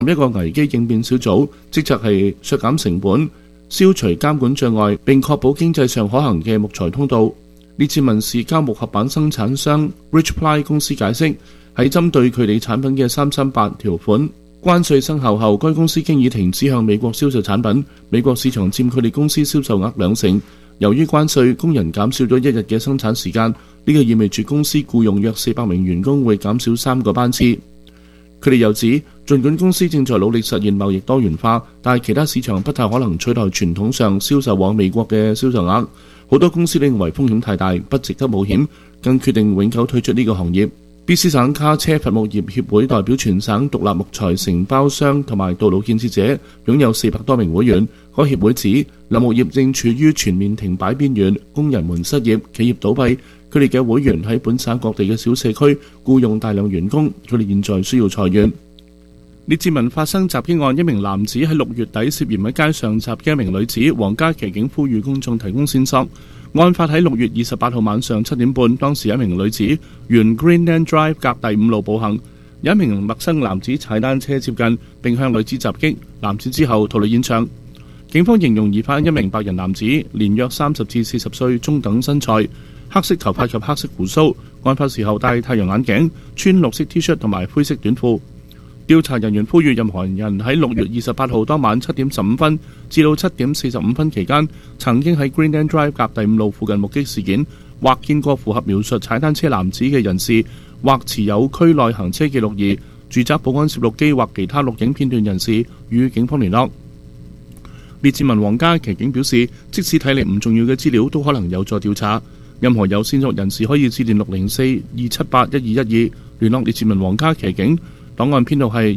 一個危機應變小組，職責係削減成本、消除監管障礙，並確保經濟上可行嘅木材通道。列治文是膠木合板生產商 Richply 公司解釋，喺針對佢哋產品嘅338條款關稅生效後，該公司經已停止向美國銷售產品，美國市場佔佢哋公司銷售額2成。由於關稅，工人減少咗1日嘅生產時間，呢個意味住公司僱用約400名員工會減少3個班次。佢哋又指，儘管公司正在努力實現貿易多元化，但係其他市場不太可能取代傳統上銷售往美國嘅銷售額。好多公司認為風險太大，不值得冒險，更決定永久退出呢個行業。BC 省卡車伐木業協會代表全省獨立木材承包商同埋道路建設者，擁有400多名會員。該協會指，林木業正處於全面停擺邊緣，工人們失業，企業倒閉。佢哋嘅會員喺本省各地嘅小社區僱用大量員工，佢哋現在需要裁員。列治文發生襲擊案，一名男子喺6月底涉嫌喺街上襲擊一名女子。皇家騎警呼籲公眾提供線索。案發喺6月28號晚上7點半，當時一名女子沿 Greenland Drive 隔第5路步行，有一名陌生男子踩單車接近並向女子襲擊，男子之後逃離現場。警方形容疑犯一名白人男子，年約30至40歲，中等身材，黑色頭髮及黑色鬍鬚。案發時候戴太陽眼鏡，穿綠色 T 恤同埋灰色短褲。調查人員呼籲任何人喺6月28號當晚7點15分至到7點45分期間，曾經喺 Greenland Drive 隔第5路附近目擊事件，或見過符合描述踩單車男子嘅人士，或持有區內行車記錄儀、住宅保安攝錄機或其他錄影片段人士，與警方聯絡。列治文皇家騎警表示，即使睇嚟唔重要嘅資料都可能有助調查。任何有線索人士可以致電604-278-1212聯絡列治文皇家騎警。檔案編號係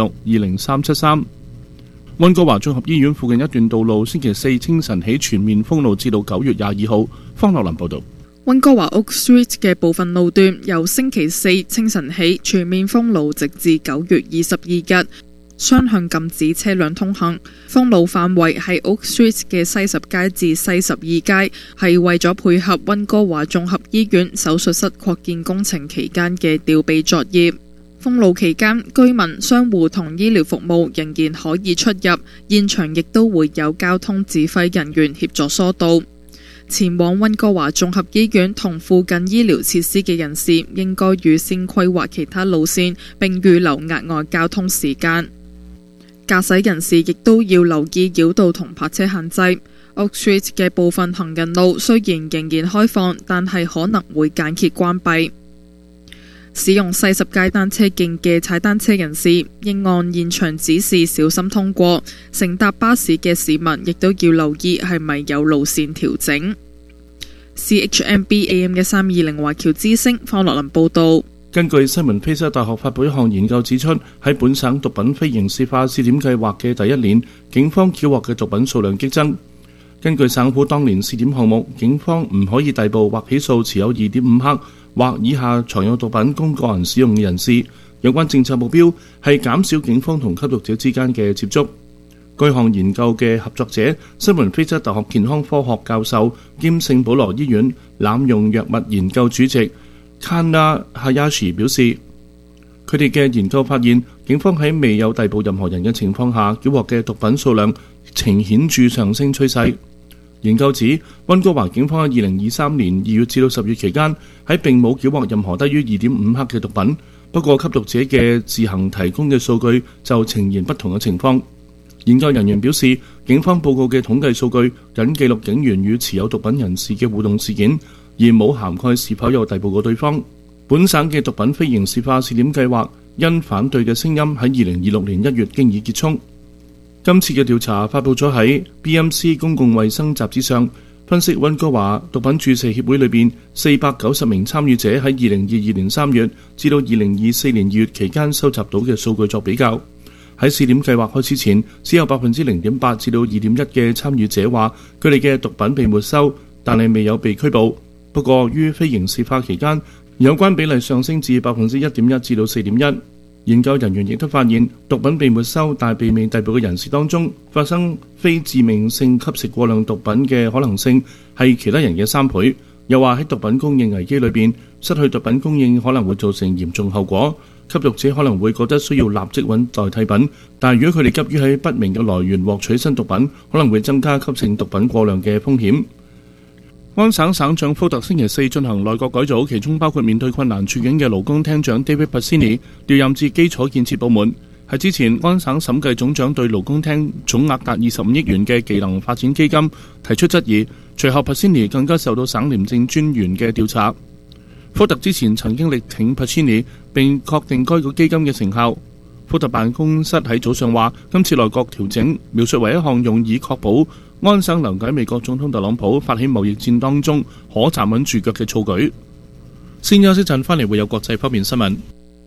2026-20373。溫哥華綜合醫院附近一段道路星期四清晨起全面封路，至到9月22號。方樂林報道。 溫哥華 Oak Street 嘅部分路段由星期四清晨起全面封路，直至9月22日，雙向禁止車輛通行。封路範圍係 Oak Street 嘅西10街至西12街，係為咗配合溫哥華綜合醫院手術室擴建工程期間嘅吊臂作業。封路期間，居民、商戶同醫療服務仍然可以出入，現場亦都會有交通指揮人員協助疏導。前往溫哥華綜合醫院同附近醫療設施嘅人士，應該預先規劃其他路線，並預留額外交通時間。駕駛人士亦都要留意繞道同泊車限制。Oak Street 嘅部分行人路雖然仍然開放，但係可能會間歇關閉。使用西10街單車徑嘅踩單車人士應按現場指示小心通過，乘搭巴士嘅市民亦都要留意係咪有路線調整。CHMB AM1320華僑之聲方樂林報道。 根據西門菲斯大學發布一項研究指出，喺本省毒品非刑事化試點計劃嘅第一年，警方繳獲嘅毒品數量激增。根據省府當年試點項目，警方唔可以逮捕或起訴持有2.5克或以下藏有毒品供個人使用嘅人士。有關政策目標係減少警方同吸毒者之間嘅接觸。該項研究嘅合作者，西門菲斯大學健康科學教授兼聖保羅醫院濫用藥物研究主席 Kana Hayashi 表示，佢哋嘅研究發現，警方喺未有逮捕任何人嘅情況下，繳獲嘅毒品數量呈顯著上升趨勢。研究指，溫哥華警方喺2023年2月至到10月期間，喺並冇繳獲任何低於2.5克嘅毒品。不過，吸毒者嘅自行提供嘅數據就呈現不同嘅情況。研究人員表示，警方報告嘅統計數據僅記錄警員與持有毒品人士嘅互動事件，而冇涵蓋是否有逮捕過對方。本省嘅毒品非刑事化試點計劃因反對嘅聲音喺2026年1月經已結束。今次嘅調查發布咗喺 BMC 公共衛生雜誌上，分析溫哥華毒品注射協會裏邊490名參與者喺2022年3月至到2024年2月期間收集到嘅數據作比較。喺試點計劃開始前，只有 0.8% 至到 2.1% 嘅參與者話佢哋嘅毒品被沒收，但係未有被拘捕。不過於非刑事化期間，有關比例上升至 1.1% 至到 4.1%。研究人員亦都發現，毒品被沒收但被未逮捕嘅人士當中，發生非致命性吸食過量毒品嘅可能性係其他人嘅3倍。又話喺毒品供應危機裏邊，失去毒品供應可能會造成嚴重後果。 吸毒者可能會覺得需要立即揾代替品，但如果佢哋急於喺不明嘅來源獲取新毒品，可能會增加急性毒品過量嘅風險。安省省長福特星期四進行內閣改組，其中包括面對困難處境嘅勞工廳長 David Bassini 調任至基礎建設部門。喺之前，安省審計總長對勞工廳總額達25億元嘅技能發展基金提出質疑，隨後 Bassini 更加受到省廉政專員嘅調查。福特之前曾經力挺 Bassini 並確定該個基金嘅成效。福特辦公室喺早上話，今次內閣調整描述為一項用以確保安省能喺美國總統特朗普發起貿易戰當中可站穩住腳嘅措舉。先休息陣，翻嚟會有國際方面新聞。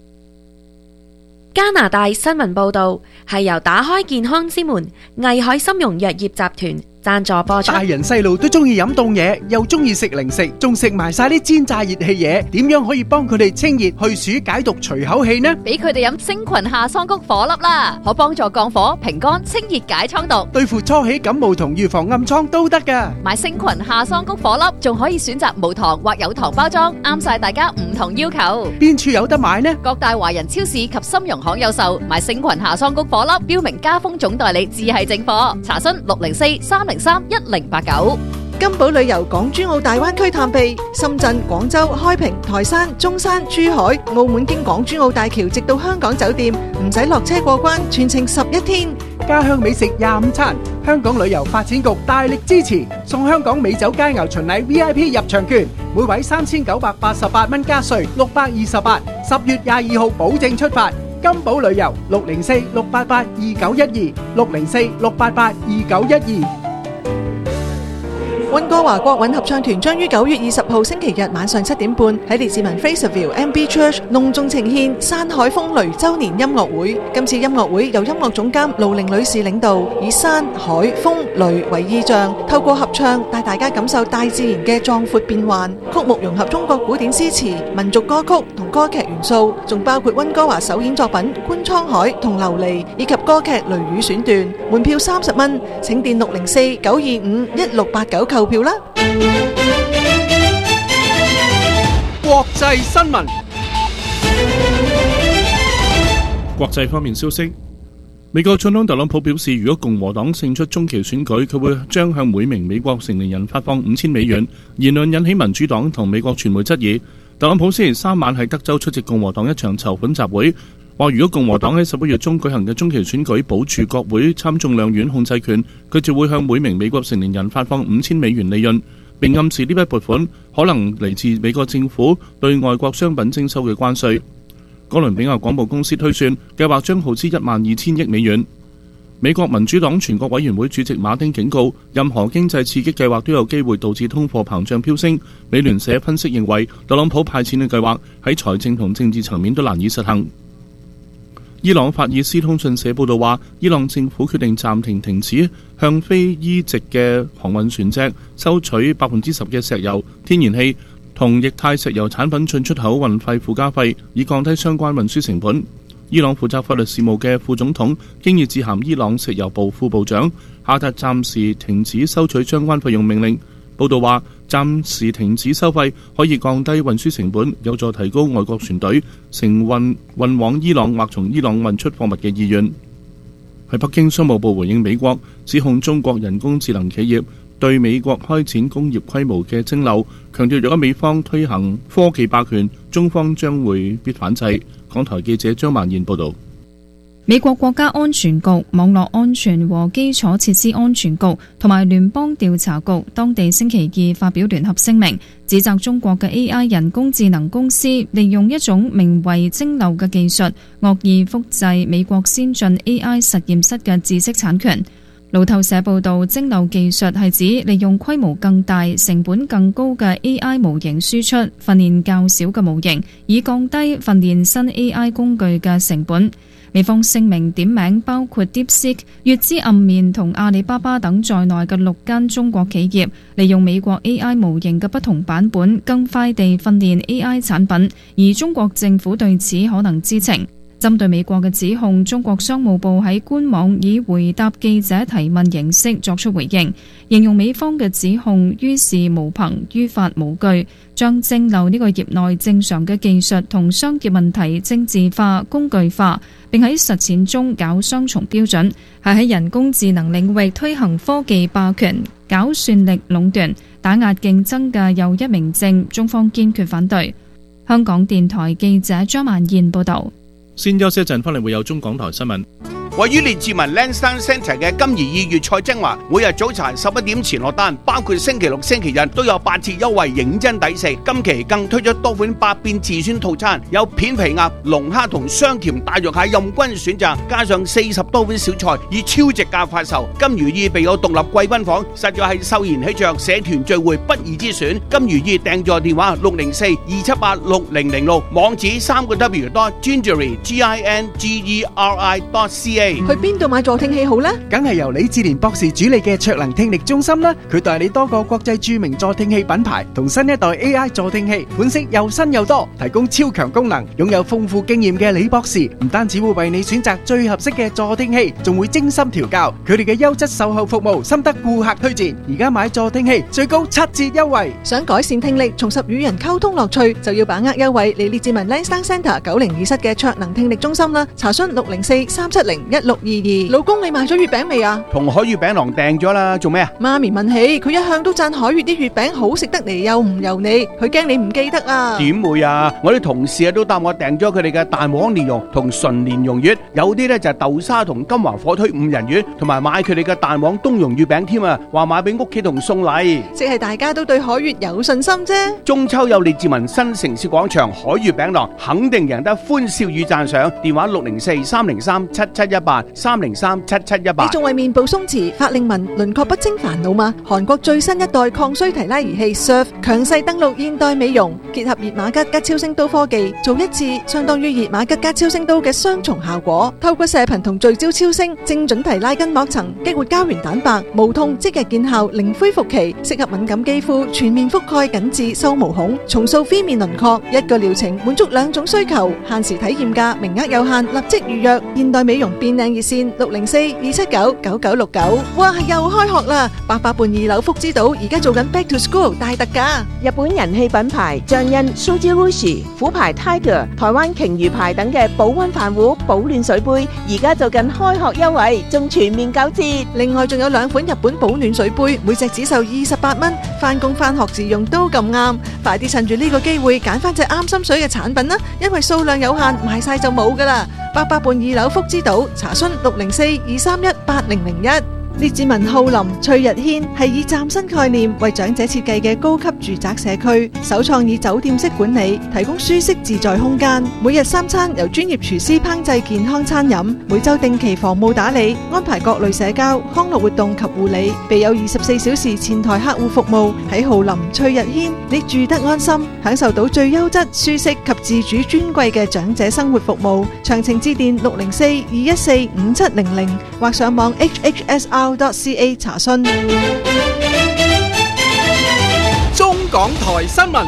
加拿大新聞報導係由打開健康之門藝海參茸藥業集團贊助播出。 大人細路都中意飲凍嘢，又中意食零食，仲食埋晒啲煎炸熱氣嘢，點樣可以幫佢哋清熱去暑解毒除口氣呢？ 俾佢哋飲星群夏桑菊火粒啦，可幫助降火、平肝、清熱解瘡毒， 對付初起感冒同預防暗瘡都得㗎。 買星群夏桑菊火粒，仲可以選擇無糖或有糖包裝，啱晒大家唔同要求。 邊處有得買呢？ 各大華人超市及參茸行有售。買星群夏桑菊火粒，標明加豐總代理，只係正貨。查詢604-303-1089。 金寶旅遊港珠澳大灣區探秘，深圳、廣州、開平、台山、中山、珠海、澳門經港珠澳大橋直到香港酒店，唔使落車過關，全程11天。 家鄉美食25餐，香港旅遊發展局大力支持，送香港美酒佳肴巡禮 VIP 入場券，每位3988蚊加稅，628。10月22號保證出發。金寶旅遊604-688-2912，604-688-2912。 溫哥華國韻合唱團將於9月20號星期日晚上7點半喺列治文 Fraserville MB Church 隆重呈獻山海風雷周年音樂會。今次音樂會由音樂總監盧玲女士領導，以山海風雷為意象，透過合唱帶大家感受大自然嘅壯闊變幻。曲目融合中國古典詩詞、民族歌曲同歌劇元素，仲包括溫哥華首演作品《觀滄海》同《琉璃》，以及歌劇《雷雨》選段。門票30蚊，請電604-925-1689購票啦。 國際新聞。 國際方面消息，美國總統特朗普表示，如果共和黨勝出中期選舉，佢會將向每名美國成年人發放5000美元。言論引起民主黨同美國傳媒質疑。特朗普星期三晚喺德州出席共和黨一場籌款集會，話如果共和黨喺11月中舉行嘅中期選舉保住國會參眾兩院控制權，佢就會向每名美國成年人發放5000美元利潤，並暗示呢筆撥款可能嚟自美國政府對外國商品徵收嘅關稅。哥倫比亞廣播公司推算，計劃將耗資12000億美元。美國民主黨全國委員會主席馬丁警告，任何經濟刺激計劃都有機會導致通貨膨脹飆升。美聯社分析認為，特朗普派錢嘅計劃喺財政同政治層面都難以實行。伊朗法爾斯通訊社報道話，伊朗政府決定暫停止向非伊籍嘅航運船隻收取10%嘅石油、天然氣同液態石油產品進出口運費附加費，以降低相關運輸成本。伊朗負責法律事務嘅副總統經已致函伊朗石油部副部長，下達暫時停止收取相關費用命令。報道話，暫時停止收費可以降低運輸成本，有助提高外國船隊乘運往伊朗或從伊朗運出貨物嘅意願。喺北京，商務部回應美國指控中國人工智能企業對美國開展工業規模嘅蒸餾，強調若果美方推行科技霸權，中方將會必反制。港台記者張曼燕報導。 美國國家安全局、網絡安全和基礎設施安全局同埋聯邦調查局當地星期二發表聯合聲明，指責中國嘅 AI 人工智能公司利用一種名為蒸餾嘅技術，惡意複製美國先進 AI 實驗室嘅知識產權。路透社報道，蒸餾技術係指利用規模更大、成本更高嘅 AI 模型輸出，訓練較少嘅模型，以降低訓練新 AI 工具嘅成本。美方聲明點名包括 DeepSeek、月之暗面同阿里巴巴等在內嘅6間中國企業，利用美國 AI 模型嘅不同版本，更快地訓練 AI 產品，而中國政府對此可能知情。 針對美國嘅指控，中國商務部喺官網以回答記者提問形式作出回應，形容美方嘅指控於事無憑、於法無據，將蒸餾呢個業內正常嘅技術同商業問題政治化、工具化，並喺實踐中搞雙重標準，係喺人工智能領域推行科技霸權、搞算力壟斷、打壓競爭嘅又一明證，中方堅決反對。香港電台記者張曼燕報道。 先休息一陣，翻嚟會有中港台新聞。 位於列治文 Lansdowne Centre 嘅金怡2月菜精華，每日早晨11點前落單，包括星期六、星期日都有8折優惠，認真抵食。今期更推出多款百變自選套餐，有片皮鴨、龍蝦同雙甜大肉蟹任君選擇，加上40多款小菜，以超值價發售。金如意備有獨立貴賓房，實在係秀賢喜鵲社團聚會不二之選。金如意訂座電話604-278-6006，網址www.gingery.ca。 去邊度買助聽器好呢？ 梗係由李志蓮博士主理嘅卓能聽力中心啦。佢代理多個國際著名助聽器品牌同新一代 AI 助聽器，款式又新又多，提供超強功能。擁有豐富經驗嘅李博士唔單止會為你選擇最合適嘅助聽器，仲會精心調教。佢哋嘅優質售後服務深得顧客推薦。而家買助聽器最高7折優惠。 想改善聽力，重拾與人溝通樂趣，就要把握優惠嚟列治文 Lansdowne Centre 902室嘅卓能聽力中心啦。查詢604-370-1622。老公，你買咗月餅未啊？ 同海月餅郎訂咗啦，做咩啊？ 媽咪問起，佢一向都讚海月啲月餅好食得嚟又唔油膩，佢驚你唔記得啊。 點會啊？我啲同事都答我訂咗佢哋嘅蛋黃蓮蓉同純蓮蓉月，有啲呢就係豆沙同金華火腿5仁月，同埋買佢哋嘅蛋黃冬蓉月餅添啊，話買俾屋企同送禮。 即係大家都對海月有信心啫。 中秋有列治文新城市廣場海月餅郎，肯定贏得歡笑與讚賞。電話604-303-7718，303-7718。 你仲為面部鬆弛、法令紋、輪廓不清煩惱嗎？韓國最新一代抗衰提拉儀器 Surf 強勢登陸現代美容，結合熱瑪吉加超聲刀科技，做一次相當於熱瑪吉加超聲刀嘅雙重效果。透過射頻同聚焦超聲，精準提拉筋膜層，激活膠原蛋白，無痛即日見效，零恢復期，適合敏感肌膚，全面覆蓋緊致收毛孔，重塑飛面輪廓。一個療程滿足2種需求，限時體驗價，名額有限，立即預約。現代美容變靚熱線604-279-9969。哇，又開學啦！88伴2樓福之島而家做緊 Back to School 大特價。 日本人氣品牌象印、Suji Rushi、虎牌 Tiger、台灣鯨魚牌等嘅保溫飯壺、保暖水杯，而家做緊開學優惠，仲全面9折。 另外仲有2款日本保暖水杯，每隻只售28蚊，返工返學自用都咁啱。快啲趁住呢個機會揀翻隻啱心水嘅產品啦，因為數量有限，賣晒就冇噶啦。88伴2樓福之島，查詢604-231-8001。列治文浩林翠日軒係以嶄新概念為長者設計嘅高級住宅社區，首創以酒店式管理，提供舒適自在空間。每日3餐由專業廚師烹製健康餐飲，每週定期房務打理，安排各類社交康樂活動及護理，備有24小時前台客戶服務。喺浩林翠日軒，你住得安心，享受到最優質、舒適及自主尊貴嘅長者生活服務。詳情致電604-214-5700或上網 hhsr.ca 查詢。 中港台新聞。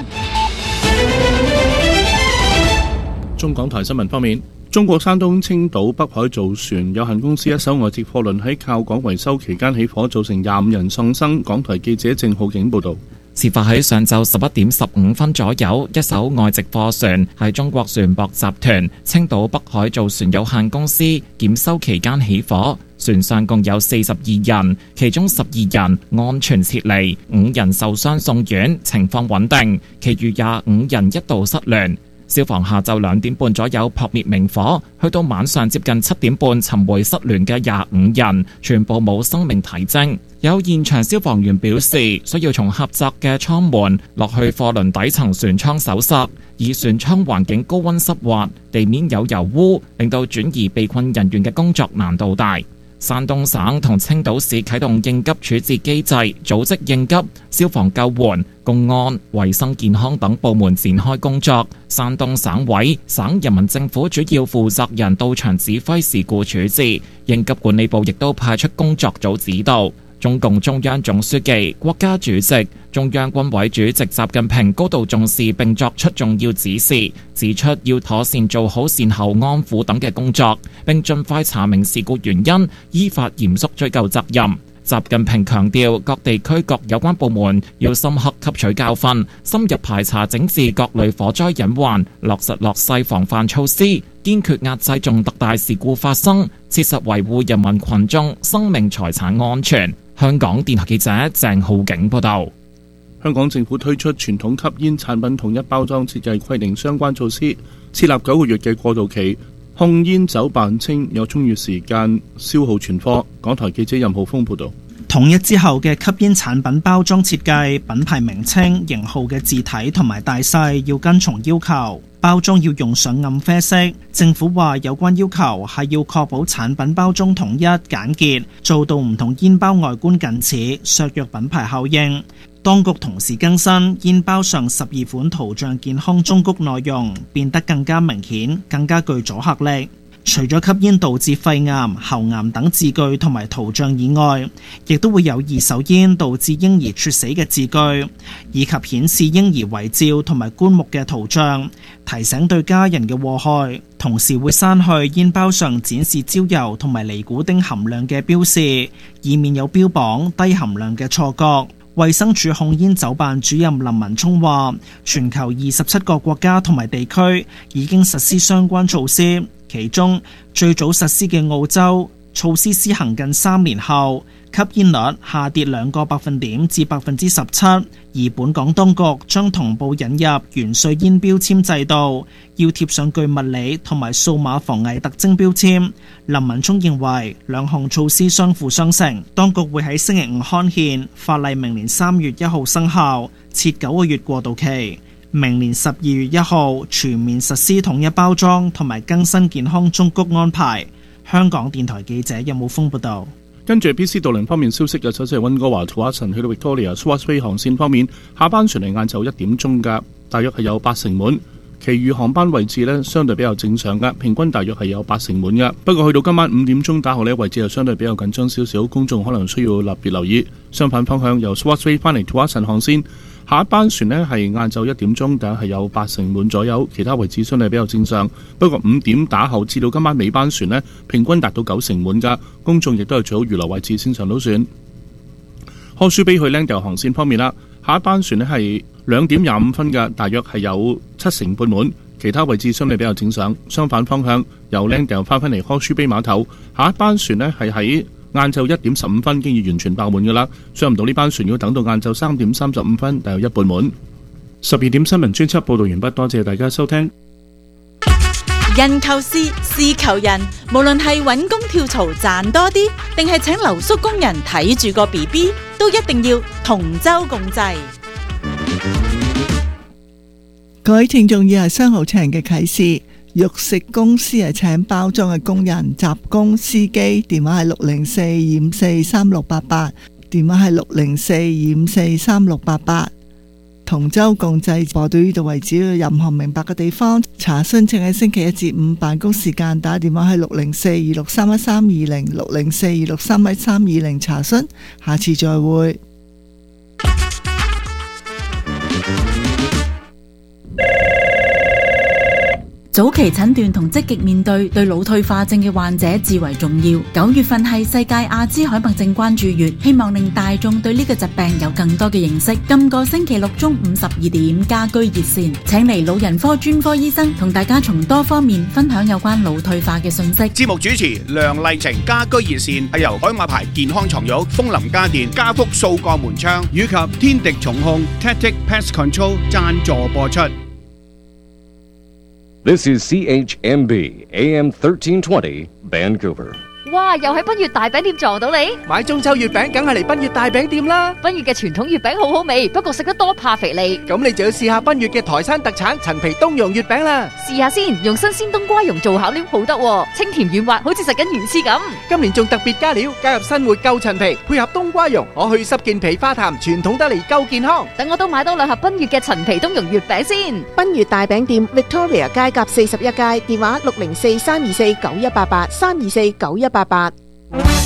中港台新聞方面，中國山東青島北海造船有限公司一艘外籍貨輪喺靠港維修期間起火，造成25人喪生。港台記者鄭浩景報道。 事發喺上晝11點15分左右，一艘外籍貨船喺中國船舶集團青島北海造船有限公司檢修期間起火，船上共有42人，其中12人安全撤離，5人受傷送院，情況穩定，其餘25人一度失聯。消防下晝2點半左右撲滅明火，去到晚上接近7點半尋回失聯嘅25人，全部冇生命體徵。有現場消防員表示，需要從狹窄嘅艙門落去貨輪底層船艙搜索，而船艙環境高溫濕滑，地面有油污，令到轉移被困人員嘅工作難度大。山東省同青島市啟動應急處置機制，組織應急、消防救援、公安、衛生健康等部門展開工作。山東省委、省人民政府主要負責人到場指揮事故處置，應急管理部亦都派出工作組指導。 中共中央總書記、國家主席、中央軍委主席習近平高度重視並作出重要指示，指出要妥善做好善後安撫等嘅工作，並盡快查明事故原因，依法嚴肅追究責任。習近平強調，各地區各有關部門要深刻吸取教訓，深入排查整治各類火災隱患，落實落細防範措施，堅決壓制重特大事故發生，切實維護人民群眾生命財產安全。香港電台記者鄭浩景報道。 香港政府推出傳統吸煙產品統一包裝設計規定相關措施，設立9個月嘅過渡期，控煙酒辦稱有充裕時間消耗存貨。港台記者任浩峰報道。 統一之後嘅吸煙產品包裝設計、品牌名稱、型號嘅字體同埋大細要跟從要求，包裝要用上暗啡色。政府話有關要求係要確保產品包裝統一簡潔，做到唔同煙包外觀近似，削弱品牌效應。當局同時更新煙包上12款圖像健康忠告內容，變得更加明顯，更加具阻嚇力。除咗吸煙導致肺癌、喉癌等字句同埋圖像以外，亦都會有二手煙導致嬰兒猝死嘅字句，以及顯示嬰兒遺照同埋棺木嘅圖像，提醒對家人嘅禍害。同時會刪去煙包上展示焦油同埋尼古丁含量嘅標示，以免有標榜低含量嘅錯覺。衛生署控煙酒辦主任林文聰話，全球27個國家同埋地區已經實施相關措施，其中最早實施嘅澳洲，措施施行近3年後，吸煙率下跌2個百分點至17%，而本港當局將同步引入原稅煙標籤制度，要貼上具物理同埋數碼防偽特徵標籤。林文聰認為兩項措施相輔相成，當局會喺星期5刊憲，法例明年3月1號生效，設9個月過渡期。明年12月1號全面實施統一包裝同埋更新健康忠告安排。香港電台記者任武峰報道。 跟住 BC 渡輪方面消息嘅，首先係溫哥華土華城去到 Victoria、Swartway 航線方面，下班船係晏晝1點鐘㗎，大約係有8成滿。其餘航班位置呢，相對比較正常㗎，平均大約係有8成滿㗎。不過去到今晚5點鐘打後呢，位置就相對比較緊張少少，公眾可能需要特別留意。相反方向由 Swartway 翻嚟土華城航線，下一班船呢係晏晝1點鐘，大約係有8成滿左右，其他位置相對比較正常。不過5點打後至到今晚尾班船呢，平均達到9成滿㗎，公眾亦都係最好預留位置先上到船。柯舒比去 Langdale 航線方面啦，下一班船呢係2點25分嘅，大約係有7成半滿，其他位置相對比較正常。相反方向由 Langdale 翻返嚟柯舒比碼頭，下一班船呢係喺晏晝1點15分經已完全爆滿㗎啦，上唔到呢班船要等到晏晝3點35分，大約一半滿。12點新聞專輯報導完畢，多謝大家收聽。 人求事，事求人，無論係揾工跳槽賺多啲，定係請留宿工人睇住個 BB， 都一定要同舟共濟。 各位聽眾，以下商號請人嘅啟示。肉食公司係請包裝嘅工人、雜工、司機，電話係604-254-3688，電話係604-254-3688。同舟共濟，播到呢度為止，有任何明白嘅地方，查詢請喺星期1至5辦公時間打電話係604-263-1320 604-263-1320查詢。下次再會。 早期診斷同積極面對腦退化症嘅患者至為重要。9月份係世界阿茲海默症關注月，希望令大眾對呢個疾病有更多嘅認識。今個星期六中午12點，家居熱線請嚟老人科專科醫生同大家從多方面分享有關腦退化嘅信息。 節目主持梁麗晴，家居熱線係由海馬牌健康床褥、風林家電、家福數個門窗以及天敵重控 Tactic Pest Control 贊助播出。 This is CHMB AM 1320 Vancouver。 哇！又喺賓悅大餅店撞到你， 買中秋月餅梗係嚟賓悅大餅店啦！ 賓悅嘅傳統月餅好好味，不過食得多怕肥膩。 咁你就要試下賓悅嘅台山特產陳皮冬蓉月餅啦！ 試下先，用新鮮冬瓜蓉做餡料好得喎，清甜軟滑，好似食緊魚翅咁。 今年仲特別加料，加入新活夠陳皮，配合冬瓜蓉，可去濕健脾化痰，傳統得嚟夠健康。 等我都買多2盒賓悅嘅陳皮冬蓉月餅先。 賓悅大餅店 Victoria 街甲41街，電話604-324-9188 324-9188。